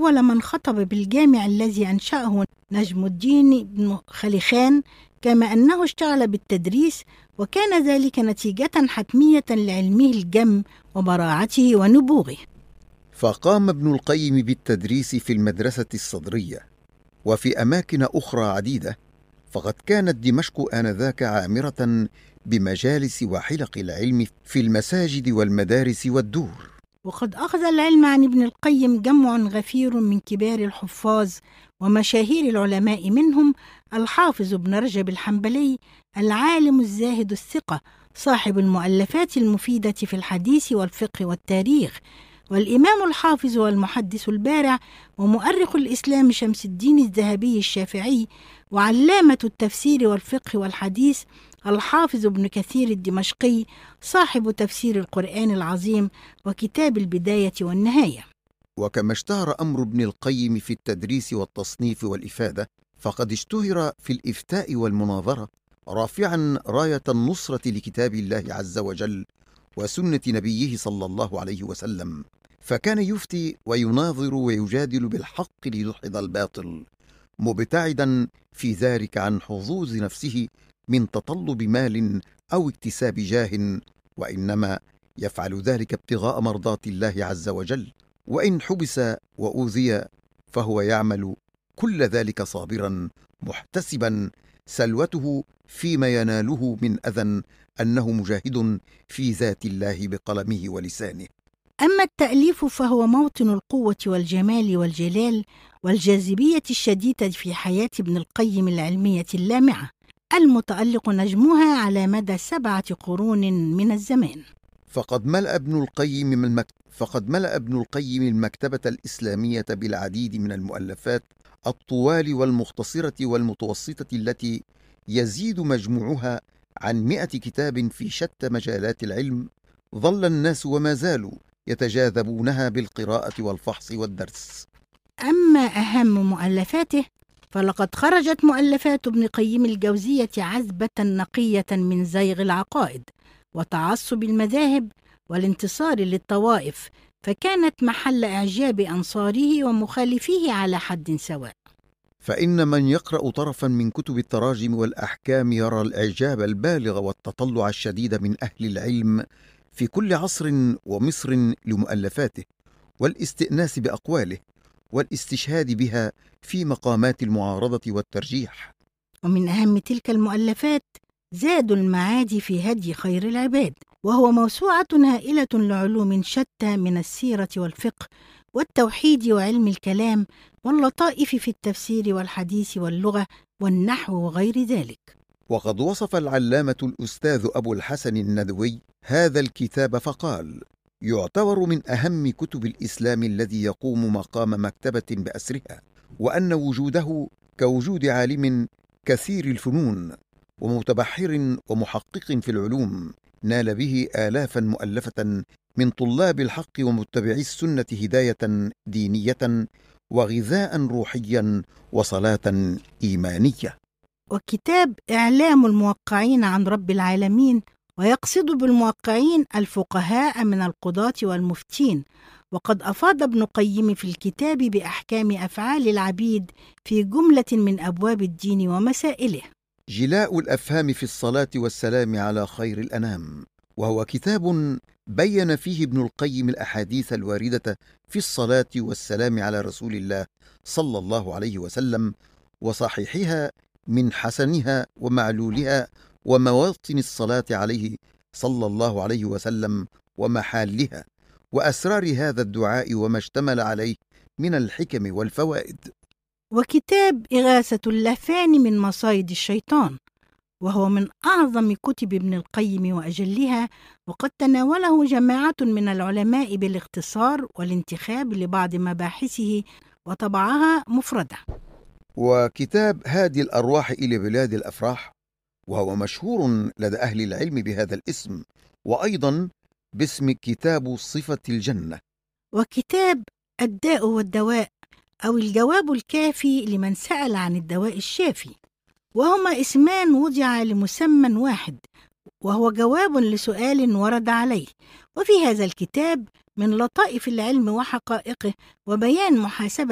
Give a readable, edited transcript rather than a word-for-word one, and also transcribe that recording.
أول من خطب بالجامع الذي أنشأه نجم الدين بن خليخان، كما أنه اشتغل بالتدريس، وكان ذلك نتيجة حتمية لعلمه الجم وبراعته ونبوغه. فقام ابن القيم بالتدريس في المدرسة الصدرية وفي أماكن أخرى عديدة، فقد كانت دمشق آنذاك عامرة بمجالس وحلق العلم في المساجد والمدارس والدور. وقد أخذ العلم عن ابن القيم جمع غفير من كبار الحفاظ ومشاهير العلماء، منهم الحافظ ابن رجب الحنبلي العالم الزاهد الثقة صاحب المؤلفات المفيدة في الحديث والفقه والتاريخ، والإمام الحافظ والمحدث البارع ومؤرخ الإسلام شمس الدين الذهبي الشافعي، وعلامة التفسير والفقه والحديث الحافظ ابن كثير الدمشقي صاحب تفسير القرآن العظيم وكتاب البداية والنهاية. وكما اشتهر أمر ابن القيم في التدريس والتصنيف والإفادة، فقد اشتهر في الإفتاء والمناظرة، رافعا راية النصرة لكتاب الله عز وجل وسنة نبيه صلى الله عليه وسلم، فكان يفتي ويناظر ويجادل بالحق ليدحض الباطل، مبتعدا في ذلك عن حظوظ نفسه من تطلب مال أو اكتساب جاه، وإنما يفعل ذلك ابتغاء مرضات الله عز وجل، وإن حبس وأوذي فهو يعمل كل ذلك صابرا محتسبا سلوته فيما يناله من أذى، أنه مجاهد في ذات الله بقلمه ولسانه. أما التأليف فهو موطن القوة والجمال والجلال والجاذبية الشديدة في حياة ابن القيم العلمية اللامعة، المتألق نجمها على مدى 7 قرون من الزمان. فقد ملأ ابن القيم المكتبة الإسلامية بالعديد من المؤلفات الطوال والمختصرة والمتوسطة، التي يزيد مجموعها عن 100 كتاب في شتى مجالات العلم، ظل الناس وما زالوا يتجاذبونها بالقراءة والفحص والدرس. أما أهم مؤلفاته فلقد خرجت مؤلفات ابن قيم الجوزية عذبة نقية من زيغ العقائد وتعصب المذاهب والانتصار للطوائف، فكانت محل إعجاب أنصاره ومخالفيه على حد سواء. فإن من يقرأ طرفا من كتب التراجم والأحكام يرى الإعجاب البالغ والتطلع الشديد من أهل العلم في كل عصر ومصر لمؤلفاته، والاستئناس بأقواله والاستشهاد بها في مقامات المعارضة والترجيح. ومن أهم تلك المؤلفات زاد المعاد في هدي خير العباد، وهو موسوعة هائلة لعلوم شتى من السيرة والفقه والتوحيد وعلم الكلام واللطائف في التفسير والحديث واللغة والنحو وغير ذلك. وقد وصف العلامة الأستاذ أبو الحسن الندوي هذا الكتاب فقال: يعتبر من أهم كتب الإسلام الذي يقوم مقام مكتبة بأسرها، وأن وجوده كوجود عالم كثير الفنون ومتبحر ومحقق في العلوم نال به آلافا مؤلفة من طلاب الحق ومتبعي السنة هداية دينية وغذاء روحيا وصلاة إيمانية. وكتاب إعلام الموقعين عن رب العالمين، ويقصد بالموقعين الفقهاء من القضاة والمفتين، وقد أفاض ابن قيم في الكتاب بأحكام أفعال العبيد في جملة من أبواب الدين ومسائله. جلاء الأفهام في الصلاة والسلام على خير الأنام، وهو كتاب بين فيه ابن القيم الأحاديث الواردة في الصلاة والسلام على رسول الله صلى الله عليه وسلم، وصحيحها من حسنها ومعلولها ومواطن الصلاة عليه صلى الله عليه وسلم ومحالها، وأسرار هذا الدعاء وما اشتمل عليه من الحكم والفوائد. وكتاب إغاثة اللهفان من مصايد الشيطان، وهو من أعظم كتب ابن القيم وأجلها، وقد تناوله جماعة من العلماء بالاختصار والانتخاب لبعض مباحثه وطبعها مفردة. وكتاب هادي الأرواح إلى بلاد الأفراح، وهو مشهور لدى أهل العلم بهذا الاسم، وأيضا باسم كتاب صفة الجنة. وكتاب الداء والدواء، أو الجواب الكافي لمن سأل عن الدواء الشافي، وهما اسمان وضع لمسمى واحد، وهو جواب لسؤال ورد عليه. وفي هذا الكتاب من لطائف العلم وحقائقه وبيان محاسبة